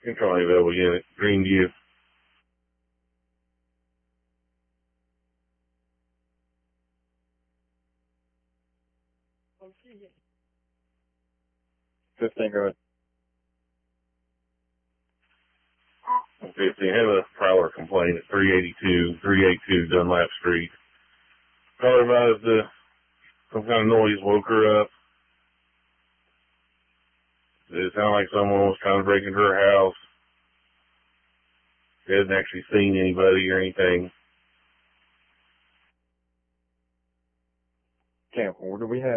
Control level unit, Greenview. Okay. 15, go ahead. 50, had a prowler complaint at 382 Dunlap Street. Called her about some kind of noise, woke her up. It sounded like someone was trying to break into her house. She hadn't actually seen anybody or anything. Camp, what do we have?